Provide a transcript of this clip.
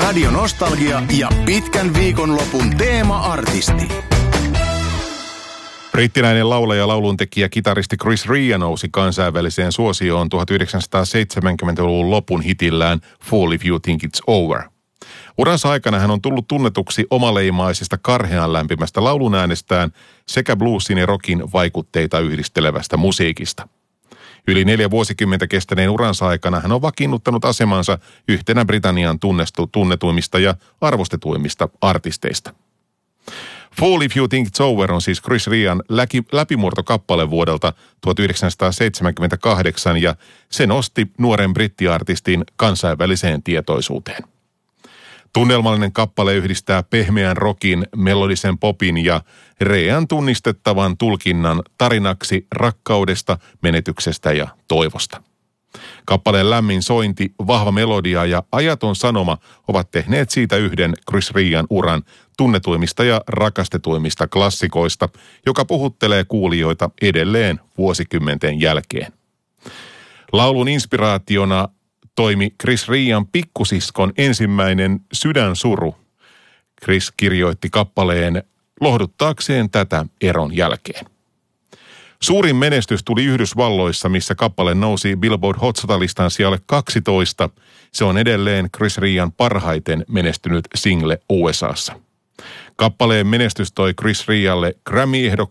Radio Nostalgia ja pitkän viikonlopun teema-artisti. Brittiläinen laulaja ja lauluntekijä kitaristi Chris Rea nousi kansainväliseen suosioon 1970-luvun lopun hitillään Fall If You Think It's Over. Uransa aikana hän on tullut tunnetuksi omaleimaisesta karhean lämpimästä laulunäänestään sekä bluesin ja rockin vaikutteita yhdistelevästä musiikista. Yli 4 vuosikymmentä kestäneen uransa aikana hän on vakiinnuttanut asemansa yhtenä Britannian tunnetuimmista ja arvostetuimmista artisteista. Fall If You Think It's Over on siis Chris Rean läpimurtokappale vuodelta 1978 ja se nosti nuoren brittiartistin kansainväliseen tietoisuuteen. Tunnelmallinen kappale yhdistää pehmeän rockin, melodisen popin ja Rean tunnistettavan tulkinnan tarinaksi rakkaudesta, menetyksestä ja toivosta. Kappaleen lämmin sointi, vahva melodia ja ajaton sanoma ovat tehneet siitä yhden Chris Rean uran tunnetuimmista ja rakastetuimmista klassikoista, joka puhuttelee kuulijoita edelleen vuosikymmenten jälkeen. Laulun inspiraationa toimi Chris Rean pikkusiskon ensimmäinen sydänsuru. Chris kirjoitti kappaleen lohduttaakseen tätä eron jälkeen. Suurin menestys tuli Yhdysvalloissa, missä kappale nousi Billboard Hot 100-listan sijalle 12. Se on edelleen Chris Rean parhaiten menestynyt single USAssa. Kappaleen menestys toi Chris Realle Grammy-ehdokkuuden